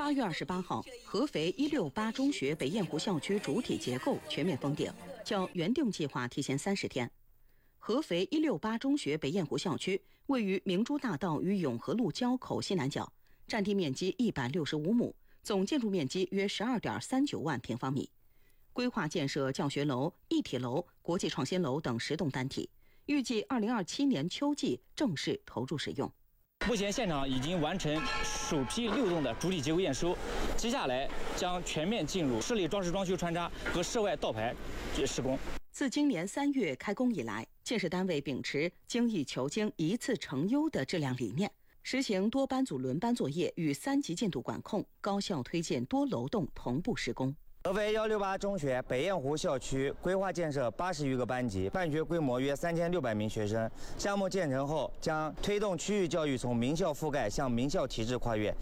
8月28号，合肥168中学北雁湖校区主体结构全面封顶，较原定计划提前30天。合肥168中学北雁湖校区位于明珠大道与永和路交口西南角，占地面积165亩，总建筑面积约12.39万平方米。规划建设教学楼、一体楼、国际创新楼等10栋单体，预计2027年秋季正式投入使用。 目前现场已经完成首批6栋的主体结构验收，接下来将全面进入室内装饰装修穿插和室外道牌施工。 自今年3月开工以来，建设单位秉持精益求精、一次成优的质量理念，实行多班组轮班作业与3级进度管控，高效推进多楼栋同步施工。 合肥168中学北雁湖校区规划建设80余个班级，办学规模约3600名学生。项目建成后，将推动区域教育从名校覆盖向名校体制跨越。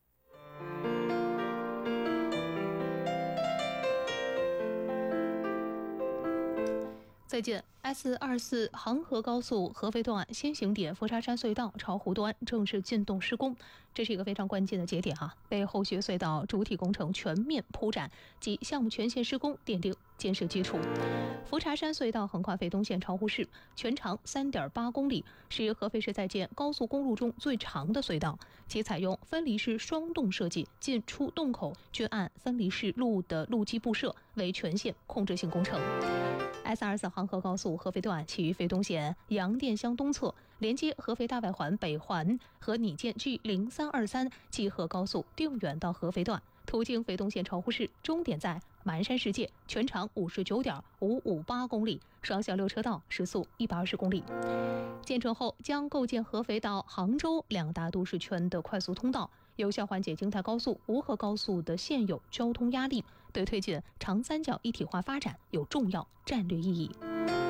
再见。S24杭合高速合肥段先行点佛沙山隧道巢湖端正式进洞施工，这是一个非常关键的节点为后续隧道主体工程全面铺展及项目全线施工奠定建设基础。佛沙山隧道横跨肥东县巢湖市，全长3.8公里，是合肥市在建高速公路中最长的隧道，其采用分离式双洞设计，进出洞口均按分离式路的路基布设，为全线控制性工程。S24杭合高速合肥段起于肥东县杨店乡东侧，连接合肥大外环北环和拟建 G0323 济河高速定远到合肥段，途经肥东县巢湖市，终点在蛮山世界，全长59.558公里，双向6车道，时速120公里。建成后将构建合肥到杭州2大都市圈的快速通道，有效缓解京太高速、吴河高速的现有交通压力，对推进长三角一体化发展有重要战略意义。